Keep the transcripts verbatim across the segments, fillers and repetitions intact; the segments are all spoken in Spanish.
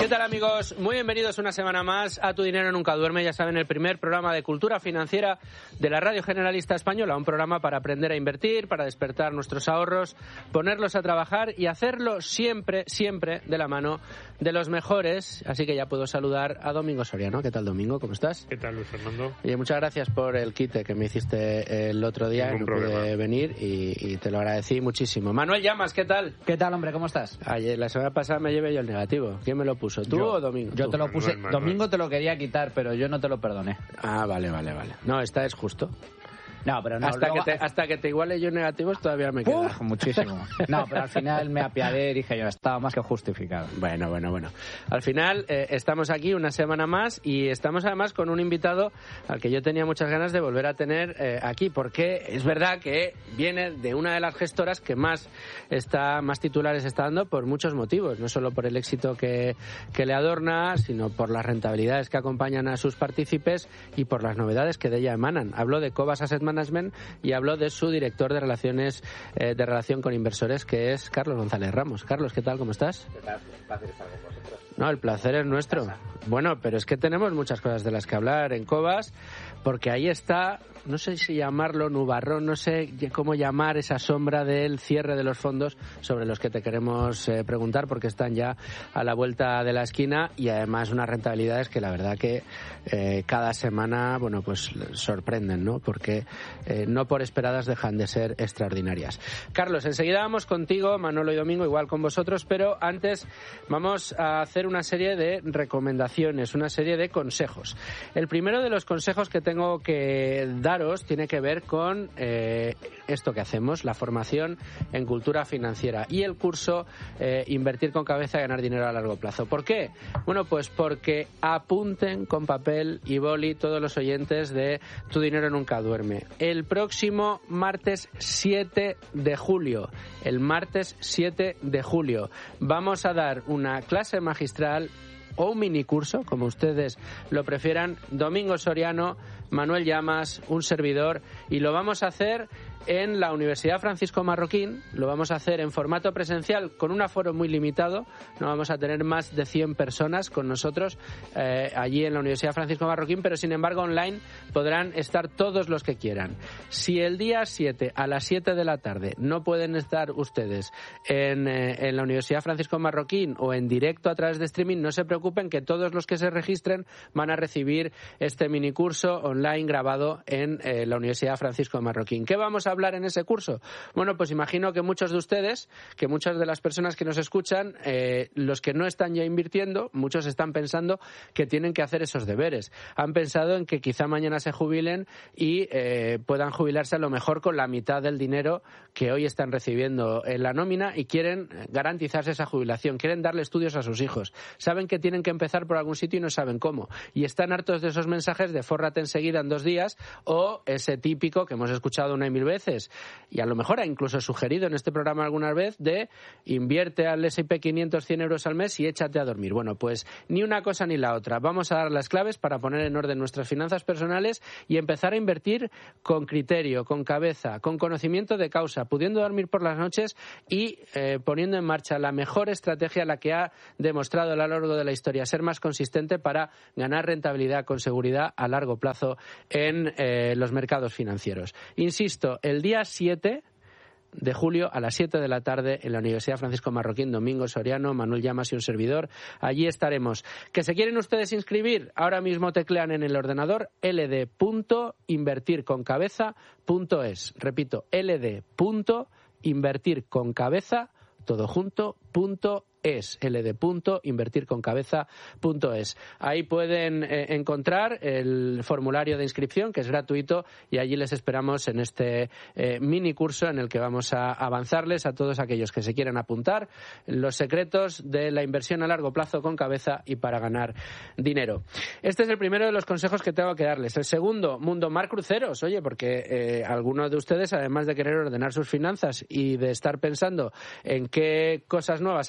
¿Qué tal, amigos? Muy bienvenidos una semana más a Tu Dinero Nunca Duerme. Ya saben, el primer programa de cultura financiera de la Radio Generalista Española. Un programa para aprender a invertir, para despertar nuestros ahorros, ponerlos a trabajar y hacerlo siempre, siempre de la mano de los mejores. Así que ya puedo saludar a Domingo Soriano. ¿Qué tal, Domingo? ¿Cómo estás? ¿Qué tal, Luis Fernando? Oye, muchas gracias por el quite que me hiciste el otro día. Ningún no problema. pude venir y, y te lo agradecí muchísimo. Manuel Llamas, ¿qué tal? ¿Qué tal, hombre? ¿Cómo estás? Ayer, la semana pasada me llevé yo el negativo. ¿Quién me lo puso? ¿Tú Yo. o Domingo? Yo Tú. te lo puse. Manuel, Manuel. Domingo te lo quería quitar, pero yo no te lo perdoné. Ah, vale, vale, vale. No, esta es justo. No, pero no. hasta, luego- que te, hasta que te iguale yo negativos todavía me queda. Uf, muchísimo. No, pero al final me apiadé y dije yo, estaba más que justificado. Bueno, bueno, bueno. Al final eh, estamos aquí una semana más y estamos además con un invitado al que yo tenía muchas ganas de volver a tener eh, aquí, porque es verdad que viene de una de las gestoras que más está más titulares está dando por muchos motivos, no solo por el éxito que, que le adorna, sino por las rentabilidades que acompañan a sus partícipes y por las novedades que de ella emanan. Hablo de Cobas Asset Management y hablo de su director de relaciones eh, de relación con inversores, que es Carlos González Ramos. Carlos, ¿qué tal? ¿Cómo estás? ¿Qué tal? Un placer estar con vosotros. No, el placer es nuestro. Bueno, pero es que tenemos muchas cosas de las que hablar en Cobas, porque ahí está, no sé si llamarlo nubarrón, no sé cómo llamar esa sombra del cierre de los fondos sobre los que te queremos eh, preguntar, porque están ya a la vuelta de la esquina y además unas rentabilidades que la verdad que eh, cada semana, bueno, pues sorprenden, ¿no? Porque eh, no por esperadas dejan de ser extraordinarias. Carlos, enseguida vamos contigo, Manolo y Domingo, igual con vosotros, pero antes vamos a hacer una serie de recomendaciones, una serie de consejos. El primero de los consejos que tengo que daros tiene que ver con eh, esto que hacemos, la formación en cultura financiera y el curso eh, Invertir con Cabeza y Ganar Dinero a Largo Plazo. ¿Por qué? Bueno, pues porque apunten con papel y boli todos los oyentes de Tu Dinero Nunca Duerme. El próximo martes siete de julio, el martes siete de julio, vamos a dar una clase magistral o un minicurso, como ustedes lo prefieran, Domingo Soriano, Manuel Llamas, un servidor, y lo vamos a hacer en la Universidad Francisco Marroquín. Lo vamos a hacer en formato presencial con un aforo muy limitado. No vamos a tener más de cien personas con nosotros eh, allí en la Universidad Francisco Marroquín, pero sin embargo online podrán estar todos los que quieran. Si el día siete a las siete de la tarde no pueden estar ustedes en, eh, en la Universidad Francisco Marroquín o en directo a través de streaming, no se preocupen, que todos los que se registren van a recibir este minicurso online grabado en eh, la Universidad Francisco Marroquín. ¿Qué vamos a hablar en ese curso? Bueno, pues imagino que muchos de ustedes, que muchas de las personas que nos escuchan, eh, los que no están ya invirtiendo, muchos están pensando que tienen que hacer esos deberes. Han pensado en que quizá mañana se jubilen y eh, puedan jubilarse a lo mejor con la mitad del dinero que hoy están recibiendo en la nómina y quieren garantizarse esa jubilación, quieren darle estudios a sus hijos. Saben que tienen que empezar por algún sitio y no saben cómo. Y están hartos de esos mensajes de fórrate enseguida en dos días o ese típico que hemos escuchado una y mil veces y a lo mejor ha incluso sugerido en este programa alguna vez de invierte al ese y pe quinientos cien euros al mes y échate a dormir. Bueno, pues ni una cosa ni la otra. Vamos a dar las claves para poner en orden nuestras finanzas personales y empezar a invertir con criterio, con cabeza, con conocimiento de causa, pudiendo dormir por las noches y eh, poniendo en marcha la mejor estrategia, la que ha demostrado a lo largo de la historia ser más consistente para ganar rentabilidad con seguridad a largo plazo en eh, los mercados financieros. Insisto, el día siete de julio a las siete de la tarde en la Universidad Francisco Marroquín, Domingo Soriano, Manuel Llamas y un servidor. Allí estaremos. ¿Que se quieren ustedes inscribir? Ahora mismo teclean en el ordenador ele de punto invertir con cabeza punto es. Repito, ele de punto invertir con cabeza, todo junto, punto es, ele de punto invertir con cabeza punto es. Ahí pueden eh, encontrar el formulario de inscripción, que es gratuito, y allí les esperamos en este eh, mini curso en el que vamos a avanzarles a todos aquellos que se quieran apuntar los secretos de la inversión a largo plazo con cabeza y para ganar dinero. Este es el primero de los consejos que tengo que darles. El segundo, Mundo Mar Cruceros. Oye, porque eh, algunos de ustedes, además de querer ordenar sus finanzas y de estar pensando en qué cosas nuevas aprender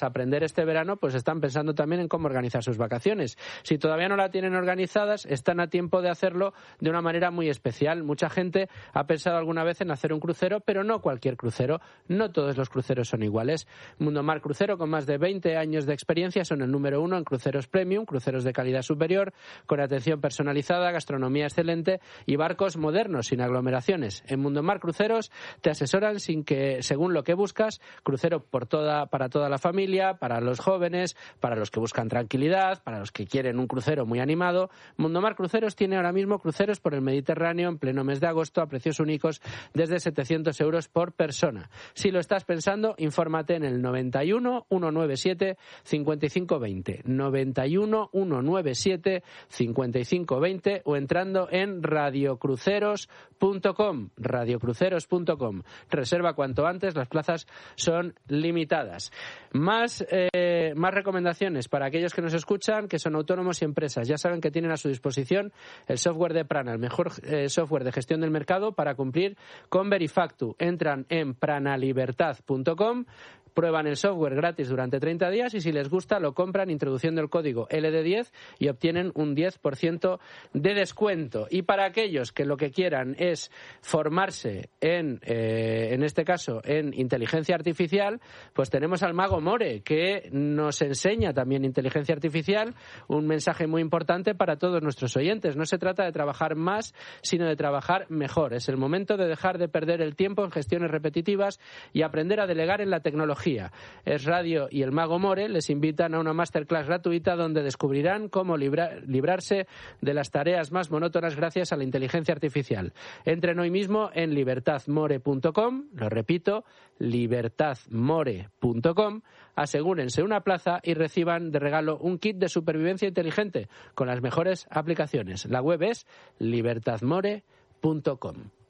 este verano, pues están pensando también en cómo organizar sus vacaciones. Si todavía no la tienen organizadas, están a tiempo de hacerlo de una manera muy especial. Mucha gente ha pensado alguna vez en hacer un crucero, pero no cualquier crucero. No todos los cruceros son iguales. Mundomar Crucero, con más de veinte años de experiencia, son el número uno en cruceros premium, cruceros de calidad superior, con atención personalizada, gastronomía excelente y barcos modernos, sin aglomeraciones. En Mundomar Cruceros te asesoran sin que, según lo que buscas, crucero por toda, para toda la familia, para los jóvenes, para los que buscan tranquilidad, para los que quieren un crucero muy animado. Mundomar Cruceros tiene ahora mismo cruceros por el Mediterráneo en pleno mes de agosto a precios únicos desde setecientos euros por persona. Si lo estás pensando, infórmate en el noventa y uno, ciento noventa y siete, cincuenta y cinco veinte, noventa y uno, ciento noventa y siete, cincuenta y cinco veinte o entrando en radiocruceros punto com, radiocruceros punto com. Reserva cuanto antes, las plazas son limitadas. Más, eh, más recomendaciones para aquellos que nos escuchan, que son autónomos y empresas. Ya saben que tienen a su disposición el software de Prana, el mejor eh, software de gestión del mercado para cumplir con Verifactu. Entran en pranalibertad punto com, prueban el software gratis durante treinta días y si les gusta lo compran introduciendo el código L D diez y obtienen un diez por ciento de descuento. Y para aquellos que lo que quieran es formarse en, eh, en este caso, en inteligencia artificial, pues tenemos al Mago More, que nos enseña también inteligencia artificial, un mensaje muy importante para todos nuestros oyentes. No se trata de trabajar más, sino de trabajar mejor. Es el momento de dejar de perder el tiempo en gestiones repetitivas y aprender a delegar en la tecnología. Es Radio y el Mago More les invitan a una masterclass gratuita donde descubrirán cómo libra- librarse de las tareas más monótonas gracias a la inteligencia artificial. Entren hoy mismo en libertad more punto com, lo repito, libertad more punto com, asegúrense una plaza y reciban de regalo un kit de supervivencia inteligente con las mejores aplicaciones. La web es libertad more punto com.